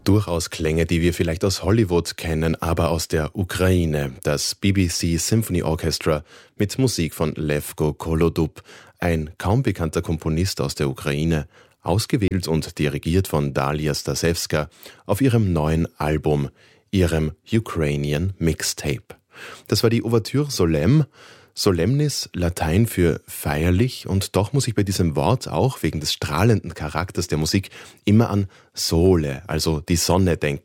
Durchaus Klänge, die wir vielleicht aus Hollywood kennen, aber aus der Ukraine. Das BBC Symphony Orchestra mit Musik von Lewko Kolodub, ein kaum bekannter Komponist aus der Ukraine, ausgewählt und dirigiert von Dalia Stasewska auf ihrem neuen Album, ihrem Ukrainian Mixtape. Das war die Ouverture Solem. Solemnis, Latein für feierlich, und doch muss ich bei diesem Wort auch wegen des strahlenden Charakters der Musik immer an Sole, also die Sonne, denken.